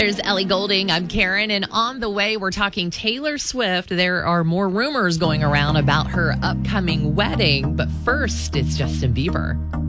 There's Ellie Goulding. I'm Karen. And on the way, we're talking Taylor Swift. There are more rumors going around about her upcoming wedding. But first, it's Justin Bieber.